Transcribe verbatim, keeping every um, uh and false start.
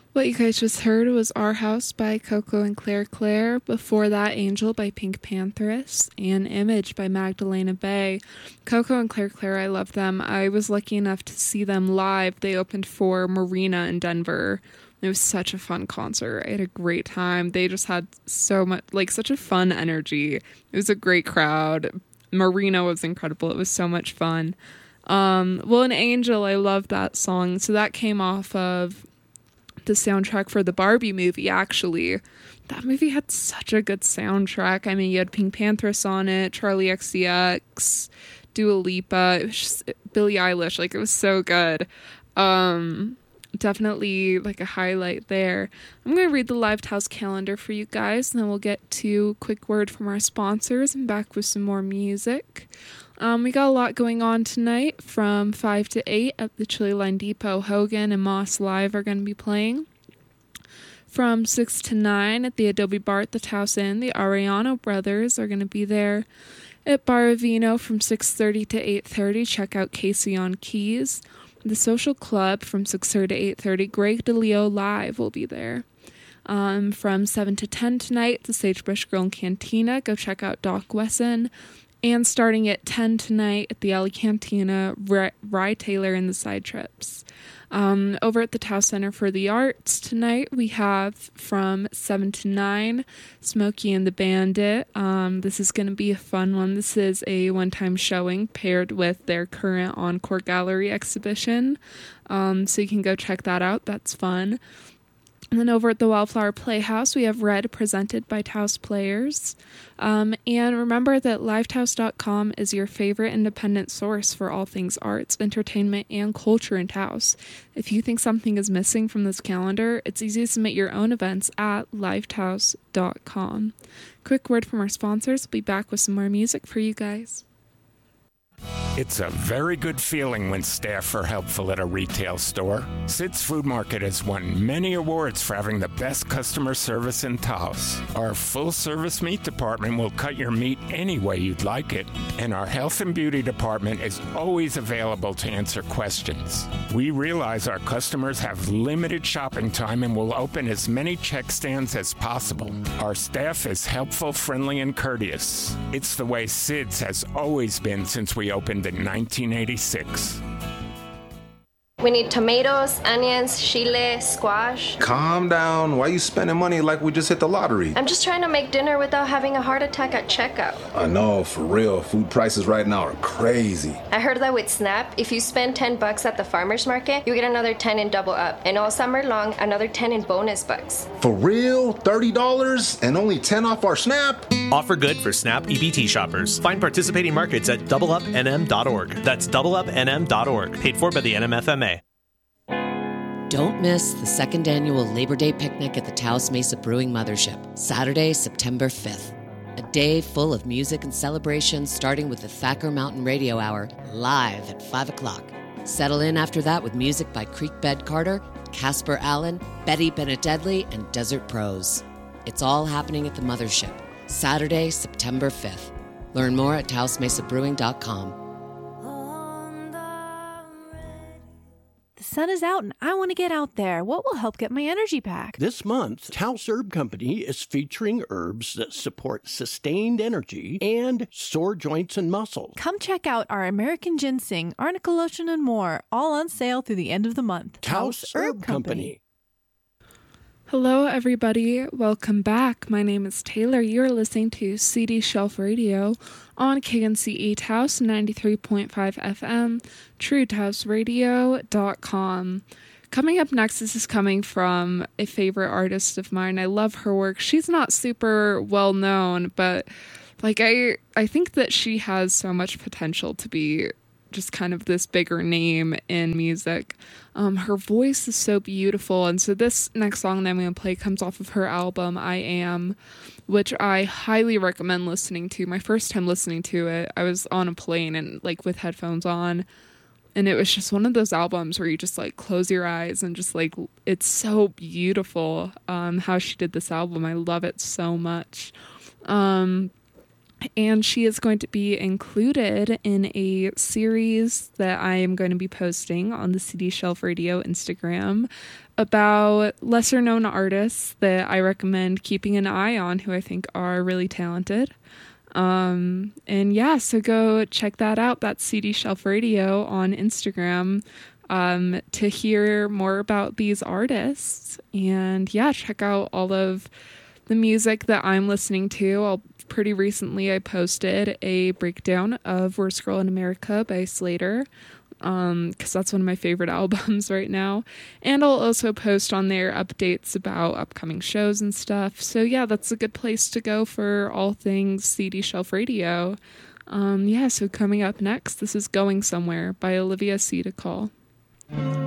What you guys just heard was Our House by Coco and Claire Claire. Before that, Angel by Pink Pantheress and Image by Magdalena Bay. Coco and Claire Claire, I love them. I was lucky enough to see them live. They opened for Marina in Denver. It was such a fun concert. I had a great time. They just had so much, like, such a fun energy. It was a great crowd. Marina was incredible. It was so much fun. Um, well, an Angel, I love that song. So that came off of the soundtrack for the Barbie movie, actually. That movie had such a good soundtrack. I mean, you had Pink Pantheress on it, Charlie X C X, Dua Lipa, it was just Billie Eilish. Like, it was so good. Um, definitely, like, a highlight there. I'm going to read the Livehouse calendar for you guys, and then we'll get to a quick word from our sponsors and back with some more music. Um, we got a lot going on tonight from five to eight at the Chili Line Depot. Hogan and Moss Live are going to be playing. From six to nine at the Adobe Bar at the Taos Inn, the Ariano Brothers are going to be there. At Bar Vino from six thirty to eight thirty, check out Casey on Keys. The Social Club from six thirty to eight thirty, Greg DeLeo Live will be there. Um, from seven to ten tonight, the Sagebrush Grill and Cantina, go check out Doc Wesson. And starting at ten tonight at the Alley Cantina, Rye, Rye Taylor and the Side Trips. Um, over at the Taos Center for the Arts tonight, we have from seven to nine, Smokey and the Bandit. Um, this is going to be a fun one. This is a one-time showing paired with their current Encore Gallery exhibition. Um, so you can go check that out. That's fun. And then over at the Wildflower Playhouse, we have Red presented by Taos Players. Um, and remember that live taos dot com is your favorite independent source for all things arts, entertainment, and culture in Taos. If you think something is missing from this calendar, it's easy to submit your own events at live taos dot com. Quick word from our sponsors. We'll be back with some more music for you guys. It's a very good feeling when staff are helpful at a retail store. Sid's Food Market has won many awards for having the best customer service in Taos. Our full-service meat department will cut your meat any way you'd like it, and our health and beauty department is always available to answer questions. We realize our customers have limited shopping time and will open as many check stands as possible. Our staff is helpful, friendly, and courteous. It's the way Sid's has always been since we opened in nineteen eighty-six. We need tomatoes, onions, chile, squash. Calm down. Why are you spending money like we just hit the lottery? I'm just trying to make dinner without having a heart attack at checkout. I know, for real. Food prices right now are crazy. I heard that with SNAP, if you spend ten bucks at the farmer's market, you get another ten in Double Up. And all summer long, another ten in bonus bucks. For real? thirty dollars and only ten off our SNAP? Offer good for SNAP E B T shoppers. Find participating markets at double up n m dot org. That's double up n m dot org. Paid for by the N M F M A. Don't miss the second annual Labor Day picnic at the Taos Mesa Brewing Mothership, Saturday, September fifth. A day full of music and celebrations, starting with the Thacker Mountain Radio Hour, live at five o'clock. Settle in after that with music by Creekbed Carter, Casper Allen, Betty Bennett-Dedley, and Desert Pros. It's all happening at the Mothership, Saturday, September fifth. Learn more at taos mesa brewing dot com. The sun is out and I want to get out there. What will help get my energy back? This month, Taos Herb Company is featuring herbs that support sustained energy and sore joints and muscles. Come check out our American Ginseng, Arnica Lotion, and more, all on sale through the end of the month. Taos Herb Company. Hello, everybody. Welcome back. My name is Taylor. You're listening to C D Shelf Radio on K N C E Taos ninety-three point five F M, true taos radio dot com. Coming up next, this is coming from a favorite artist of mine. I love her work. She's not super well known, but like I, I think that she has so much potential to be just kind of this bigger name in music. Um, her voice is so beautiful, and so this next song that I'm going to play comes off of her album, I Am, which I highly recommend listening to. My first time listening to it, I was on a plane and like with headphones on, and it was just one of those albums where you just like close your eyes and just like, it's so beautiful um, how she did this album. I love it so much. Um, And she is going to be included in a series that I am going to be posting on the C D Shelf Radio Instagram about lesser known artists that I recommend keeping an eye on who I think are really talented. Um, and yeah, so go check that out. That's C D Shelf Radio on Instagram um, to hear more about these artists. And yeah, check out all of the music that I'm listening to. I'll pretty recently I posted a breakdown of Worst Girl in America by Slater, um, because that's one of my favorite albums right now. And I'll also post on there updates about upcoming shows and stuff. So yeah, that's a good place to go for all things C D Shelf Radio. Um, yeah, so coming up next, this is Going Somewhere by Olivia Seedacol.